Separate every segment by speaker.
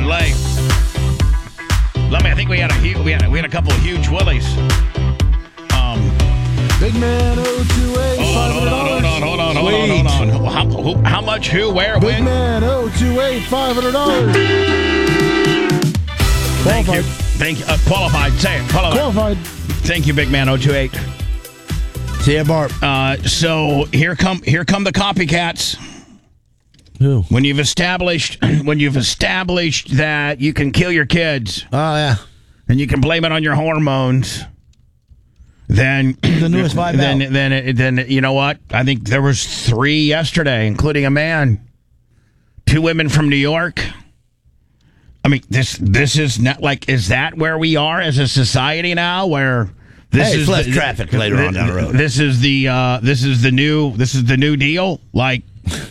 Speaker 1: little late. Lummy, I think we had a couple of huge willies.
Speaker 2: Big man 028.
Speaker 1: Hold on. How much? Who? Where?
Speaker 2: Big
Speaker 1: When?
Speaker 2: man 028. $500.
Speaker 1: Thank you. Qualified. Say it.
Speaker 2: Qualified.
Speaker 1: Thank you, Big Man 028.
Speaker 2: See ya, Bart.
Speaker 1: So here come the copycats.
Speaker 2: Who?
Speaker 1: When you've established that you can kill your kids.
Speaker 2: Oh, yeah.
Speaker 1: And you can blame it on your hormones. Then
Speaker 2: the newest vibe
Speaker 1: then you know what? I think there was 3 yesterday, including a man. 2 women from New York. I mean, this is not like, is that where we are as a society now? Where this is
Speaker 3: less traffic later on down the road.
Speaker 1: This is the new deal. Like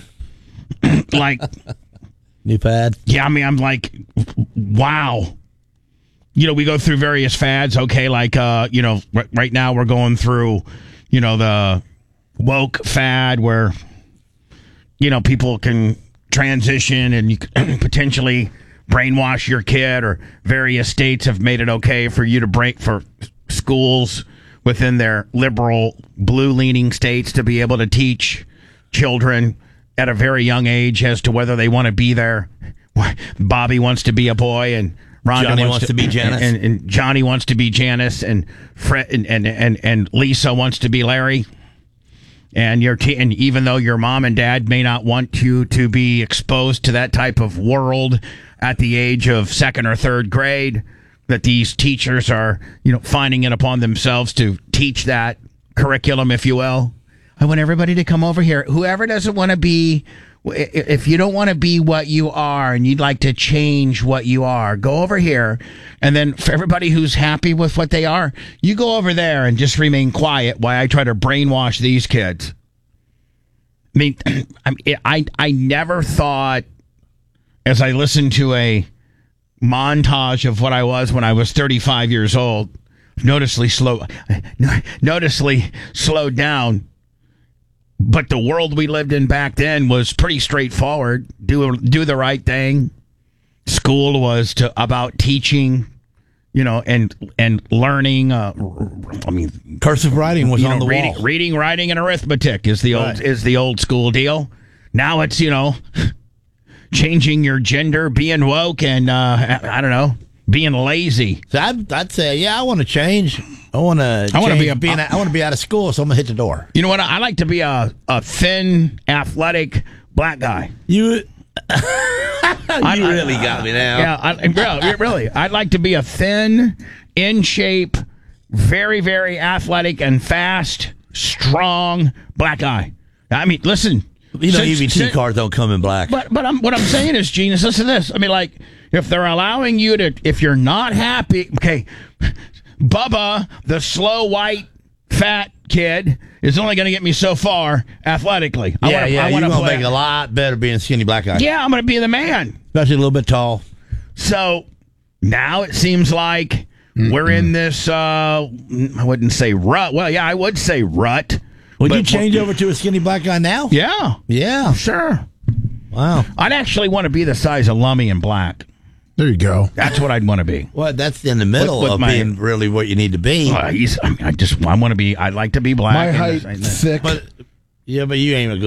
Speaker 2: New pad.
Speaker 1: Yeah, I mean, I'm like, wow. You know, we go through various fads. Okay, like right now we're going through, the woke fad where, people can transition and you can potentially brainwash your kid, or various states have made it okay for you to break for schools within their liberal blue-leaning states to be able to teach children at a very young age as to whether they want to be there. Bobby wants to be a boy, and Rhonda
Speaker 3: wants to be Janice,
Speaker 1: and Johnny wants to be Janice, and Fred and Lisa wants to be Larry. And and even though your mom and dad may not want you to be exposed to that type of world at the age of 2nd or 3rd grade, that these teachers are, finding it upon themselves to teach that curriculum, if you will. I want everybody to come over here. Whoever doesn't want to be, if you don't want to be what you are and you'd like to change what you are, go over here. And then for everybody who's happy with what they are, you go over there and just remain quiet while I try to brainwash these kids. I mean, I never thought, as I listened to a montage of what I was when I was 35 years old, noticeably slowed down. But the world we lived in back then was pretty straightforward. Do the right thing. School was about teaching, and learning.
Speaker 3: Cursive writing was on the wall.
Speaker 1: Reading, writing, and arithmetic is the old school deal. Now it's changing your gender, being woke, and I don't know, being lazy.
Speaker 3: So I'd say, yeah, I want to change. I want to be out of school, so I'm gonna hit the door.
Speaker 1: You know what? I like to be a thin, athletic black guy.
Speaker 3: You really got me now.
Speaker 1: Yeah, really. I'd like to be a thin, in shape, very, very athletic and fast, strong black guy. I mean, listen.
Speaker 3: EBT cars don't come in black.
Speaker 1: But what I'm saying is, Genius, listen to this. I mean, like, if they're allowing you to, if you're not happy, okay, Bubba, the slow, white, fat kid, is only going to get me so far athletically.
Speaker 3: You're going to make it a lot better being a skinny black guy.
Speaker 1: Yeah, I'm going to be the man.
Speaker 3: Especially a little bit tall.
Speaker 1: So now it seems like we're in this, I wouldn't say rut. Well, yeah, I would say rut.
Speaker 3: Would you change over to a skinny black guy now?
Speaker 1: Yeah.
Speaker 3: Yeah.
Speaker 1: Sure.
Speaker 3: Wow.
Speaker 1: I'd actually want to be the size of Lummy in black.
Speaker 2: There you go.
Speaker 1: That's what I'd want to be.
Speaker 3: Well, that's in the middle of being really what you need to be.
Speaker 1: I want to be. I'd like to be black.
Speaker 2: My height, thick.
Speaker 3: But you ain't a good